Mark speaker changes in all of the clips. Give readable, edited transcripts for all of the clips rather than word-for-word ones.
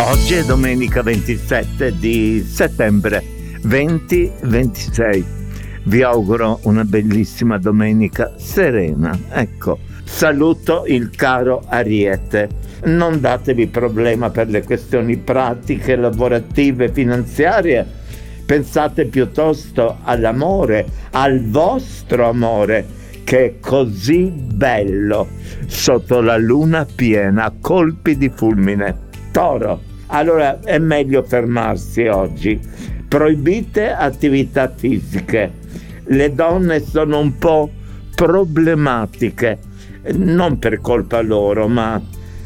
Speaker 1: Oggi è domenica 27 di settembre 2026. Vi auguro una bellissima domenica serena. Ecco, saluto il caro Ariete. Non datevi problema per le questioni pratiche, lavorative, finanziarie. Pensate piuttosto all'amore, al vostro amore, che è così bello sotto la luna piena a colpi di fulmine. Toro, allora è meglio fermarsi oggi. Proibite attività fisiche. Le donne sono un po' problematiche, non per colpa loro, ma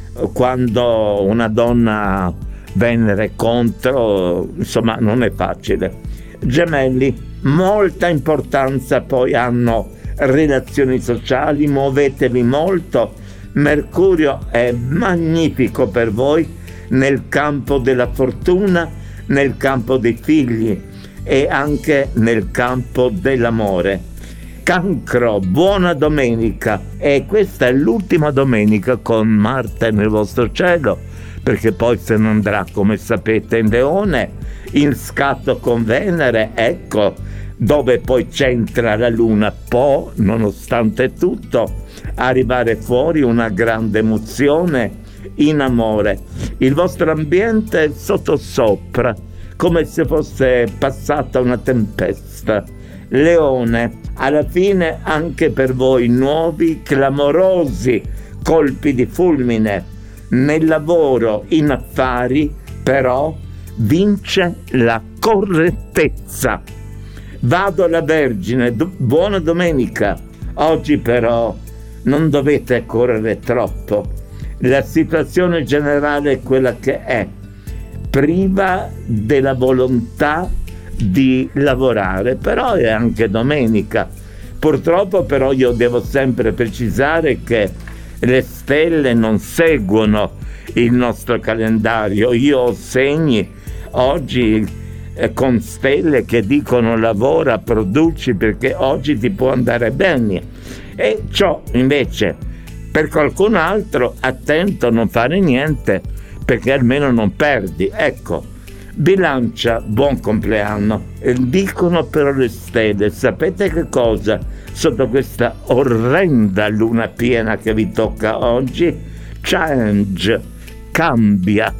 Speaker 1: quando una donna Venere contro, insomma, non è facile. Gemelli, molta importanza poi hanno relazioni sociali, muovetevi molto. Mercurio è magnifico per voi nel campo della fortuna, nel campo dei figli e anche nel campo dell'amore. Cancro, buona domenica, e questa è l'ultima domenica con Marte nel vostro cielo, perché poi se ne andrà, come sapete, in Leone, in scatto con Venere, ecco, dove poi c'entra la Luna. Può, nonostante tutto, arrivare fuori una grande emozione in amore. Il vostro ambiente è sottosopra, come se fosse passata una tempesta. Leone, alla fine anche per voi nuovi, clamorosi colpi di fulmine. Nel lavoro, in affari, però, vince la correttezza. Vado alla Vergine, buona domenica. Oggi però non dovete correre troppo. La situazione generale è quella che è, priva della volontà di lavorare, però è anche domenica. Purtroppo però io devo sempre precisare che le stelle non seguono il nostro calendario. Io ho segni oggi con stelle che dicono lavora, produci, perché oggi ti può andare bene, e ciò invece per qualcun altro, attento a non fare niente, perché almeno non perdi. Ecco, Bilancia, buon compleanno. Dicono però le stelle, sapete che cosa? Sotto questa orrenda luna piena che vi tocca oggi, change, cambia,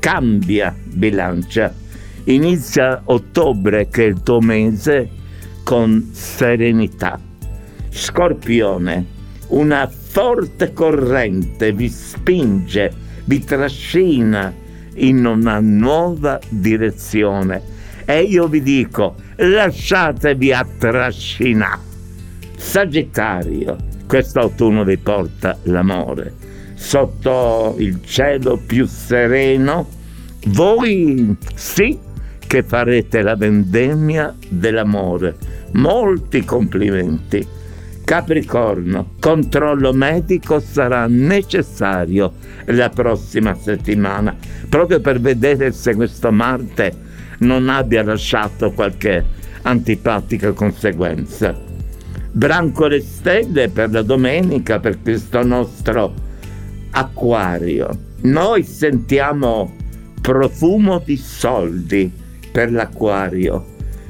Speaker 1: Bilancia. Inizia ottobre, che è il tuo mese, con serenità. Scorpione, una forte corrente vi spinge, vi trascina in una nuova direzione, e io vi dico, lasciatevi attrascinare. Sagittario, quest'autunno vi porta l'amore. Sotto il cielo più sereno, voi sì che farete la vendemmia dell'amore. Molti complimenti. Capricorno, controllo medico sarà necessario la prossima settimana, proprio per vedere se questo Marte non abbia lasciato qualche antipatica conseguenza. Branco le stelle per la domenica, per questo nostro Acquario. Noi sentiamo profumo di soldi per l'Acquario.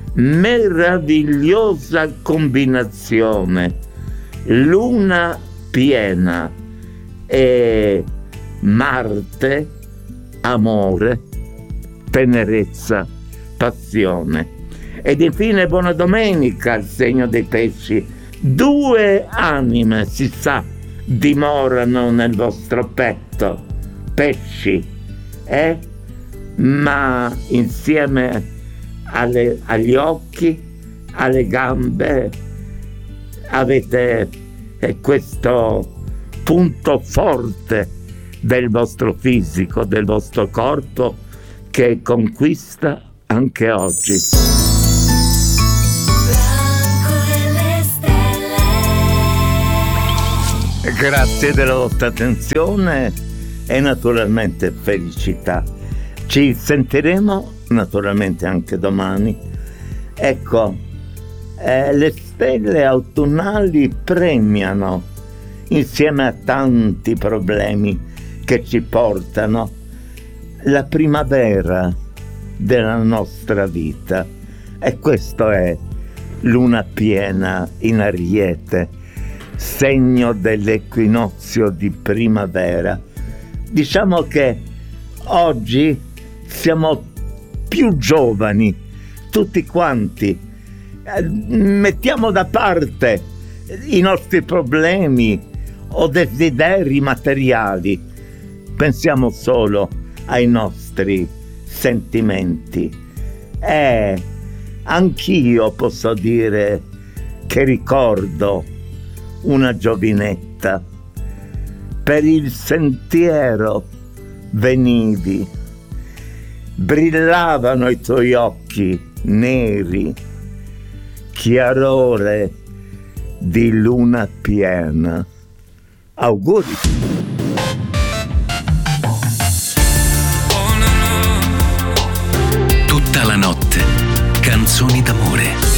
Speaker 1: Meravigliosa combinazione. Luna piena e Marte, amore, tenerezza, passione. Ed infine buona domenica al segno dei pesci. 2 anime, si sa, dimorano nel vostro petto, pesci, ma insieme agli occhi, alle gambe, avete questo punto forte del vostro fisico, del vostro corpo, che conquista anche oggi. Grazie della vostra attenzione e naturalmente felicità. Ci sentiremo naturalmente anche domani. Ecco, le stelle autunnali premiano, insieme a tanti problemi che ci portano la primavera della nostra vita, e questo è luna piena in Ariete, segno dell'equinozio di primavera. Diciamo che oggi siamo più giovani, tutti quanti, mettiamo da parte i nostri problemi o desideri materiali, pensiamo solo ai nostri sentimenti. Anch'io posso dire che ricordo una giovinetta, per il sentiero venivi, brillavano i tuoi occhi neri, chiarore di luna piena. Auguri!
Speaker 2: Tutta la notte, canzoni d'amore.